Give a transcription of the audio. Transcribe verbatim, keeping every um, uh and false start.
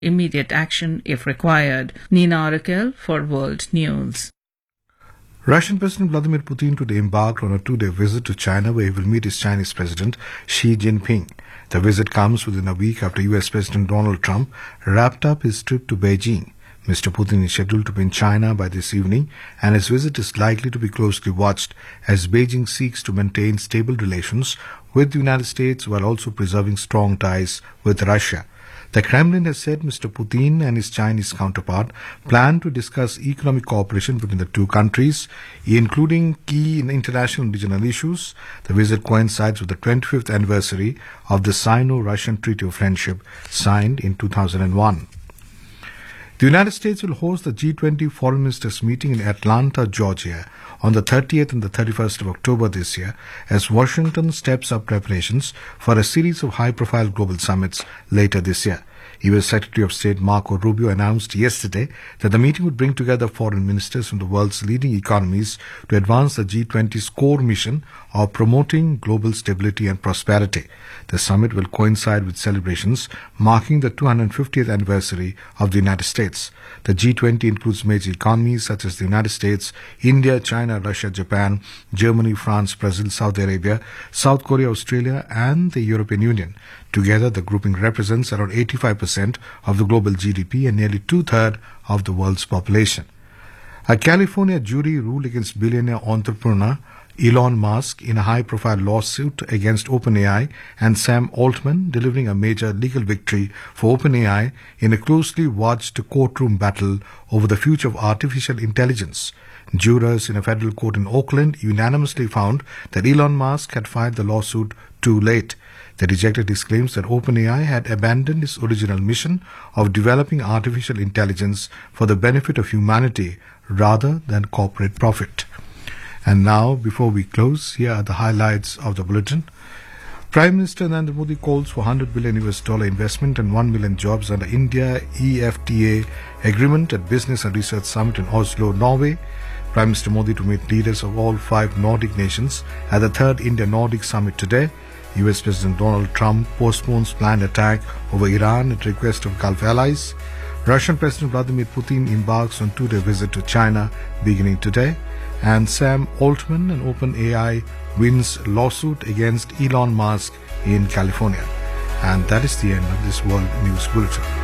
immediate action if required. Nina Oracle for World News. Russian President Vladimir Putin today embarked on a two-day visit to China where he will meet his Chinese President Xi Jinping. The visit comes within a week after U S President Donald Trump wrapped up his trip to Beijing. Mister Putin is scheduled to be in China by this evening, and his visit is likely to be closely watched as Beijing seeks to maintain stable relations with the United States while also preserving strong ties with Russia. The Kremlin has said Mister Putin and his Chinese counterpart plan to discuss economic cooperation between the two countries, including key international and regional issues. The visit coincides with the twenty-fifth anniversary of the Sino-Russian Treaty of Friendship signed in two thousand one. The United States will host the G twenty Foreign Ministers meeting in Atlanta, Georgia on the thirtieth and the thirty-first of October this year as Washington steps up preparations for a series of high-profile global summits later this year. U S Secretary of State Marco Rubio announced yesterday that the meeting would bring together foreign ministers from the world's leading economies to advance the G twenty's core mission of promoting global stability and prosperity. The summit will coincide with celebrations marking the two hundred fiftieth anniversary of the United States. The G twenty includes major economies such as the United States, India, China, Russia, Japan, Germany, France, Brazil, Saudi Arabia, South Korea, Australia, and the European Union. Together, the grouping represents around eighty-five percent of the global G D P and nearly two-thirds of the world's population. A California jury ruled against billionaire entrepreneur Elon Musk in a high-profile lawsuit against OpenAI and Sam Altman, delivering a major legal victory for OpenAI in a closely watched courtroom battle over the future of artificial intelligence. Jurors in a federal court in Oakland unanimously found that Elon Musk had filed the lawsuit too late. They rejected his claims that OpenAI had abandoned its original mission of developing artificial intelligence for the benefit of humanity rather than corporate profit. And now, before we close, here are the highlights of the bulletin. Prime Minister Narendra Modi calls for one hundred billion U S dollar investment and one million jobs under India E F T A agreement at Business and Research Summit in Oslo, Norway. Prime Minister Modi to meet leaders of all five Nordic nations at the third India-Nordic Summit today. U S President Donald Trump postpones planned attack over Iran at request of Gulf allies. Russian President Vladimir Putin embarks on two-day visit to China beginning today. And Sam Altman and OpenAI wins lawsuit against Elon Musk in California. And that is the end of this World News Bulletin.